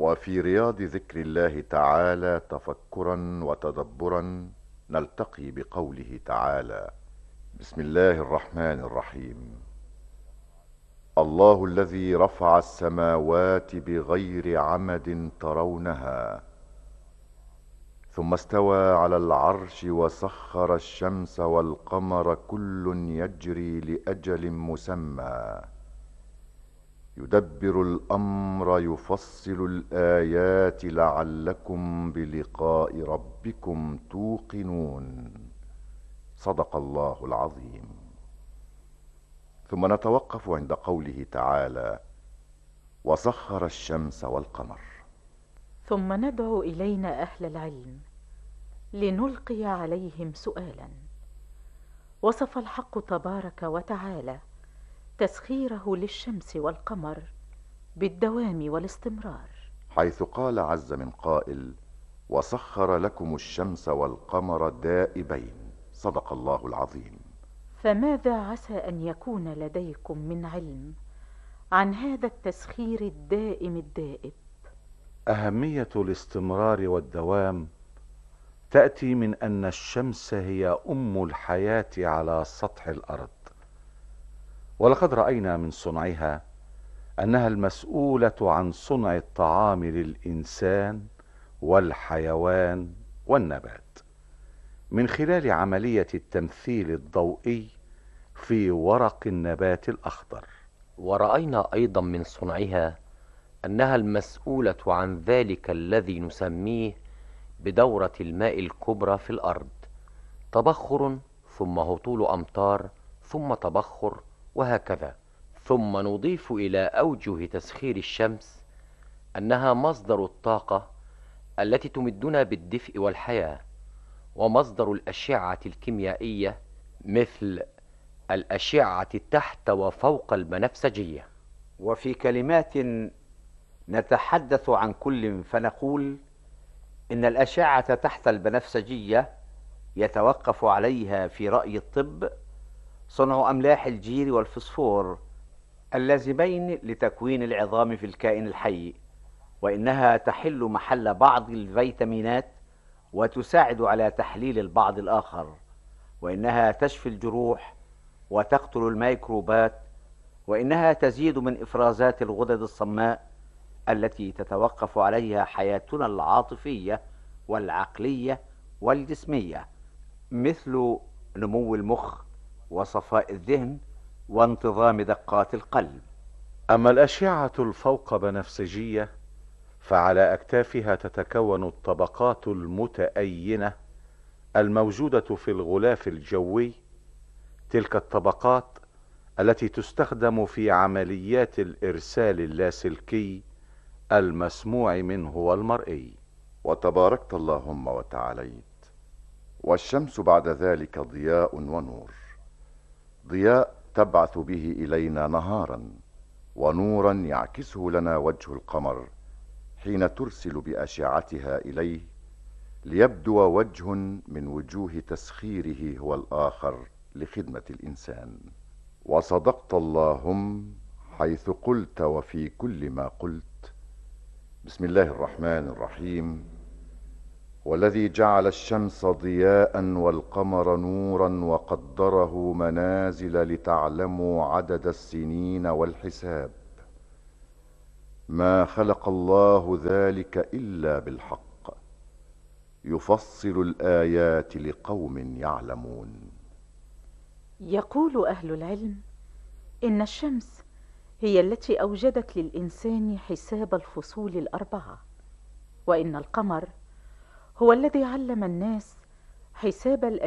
وفي رياض ذكر الله تعالى تفكرا وتدبرا نلتقي بقوله تعالى: بسم الله الرحمن الرحيم. الله الذي رفع السماوات بغير عمد ترونها ثم استوى على العرش وسخر الشمس والقمر كل يجري لأجل مسمى يدبر الأمر يفصل الآيات لعلكم بلقاء ربكم توقنون. صدق الله العظيم. ثم نتوقف عند قوله تعالى: وسخر الشمس والقمر. ثم ندعو إلينا أهل العلم لنلقي عليهم سؤالا. وصف الحق تبارك وتعالى تسخيره للشمس والقمر بالدوام والاستمرار، حيث قال عز من قائل: وسخر لكم الشمس والقمر دائبين. صدق الله العظيم. فماذا عسى أن يكون لديكم من علم عن هذا التسخير الدائم الدائب؟ أهمية الاستمرار والدوام تأتي من أن الشمس هي أم الحياة على سطح الأرض، ولقد رأينا من صنعها أنها المسؤولة عن صنع الطعام للإنسان والحيوان والنبات من خلال عملية التمثيل الضوئي في ورق النبات الأخضر. ورأينا أيضا من صنعها أنها المسؤولة عن ذلك الذي نسميه بدورة الماء الكبرى في الأرض، تبخر ثم هطول أمطار ثم تبخر وهكذا. ثم نضيف إلى أوجه تسخير الشمس أنها مصدر الطاقة التي تمدنا بالدفء والحياة، ومصدر الأشعة الكيميائية مثل الأشعة تحت وفوق البنفسجية. وفي كلمات نتحدث عن كل فنقول إن الأشعة تحت البنفسجية يتوقف عليها في رأي الطب صنع أملاح الجير والفسفور اللازمين لتكوين العظام في الكائن الحي، وإنها تحل محل بعض الفيتامينات وتساعد على تحليل البعض الآخر، وإنها تشفي الجروح وتقتل الميكروبات، وإنها تزيد من إفرازات الغدد الصماء التي تتوقف عليها حياتنا العاطفية والعقلية والجسمية، مثل نمو المخ وصفاء الذهن وانتظام دقات القلب. أما الأشعة الفوق بنفسجية فعلى أكتافها تتكون الطبقات المتأينة الموجودة في الغلاف الجوي، تلك الطبقات التي تستخدم في عمليات الإرسال اللاسلكي المسموع منه والمرئي. وتباركت اللهم وتعاليت. والشمس بعد ذلك ضياء ونور، ضياء تبعث به إلينا نهارا، ونورا يعكسه لنا وجه القمر حين ترسل بأشعتها إليه، ليبدو وجه من وجوه تسخيره هو الآخر لخدمة الإنسان. وصدقت اللهم حيث قلت وفي كل ما قلت: بسم الله الرحمن الرحيم. والذي جعل الشمس ضياء والقمر نورا وقدره منازل لتعلموا عدد السنين والحساب، ما خلق الله ذلك إلا بالحق، يفصل الآيات لقوم يعلمون. يقول أهل العلم إن الشمس هي التي أوجدت للإنسان حساب الفصول الأربعة، وإن القمر هو الذي علم الناس حساب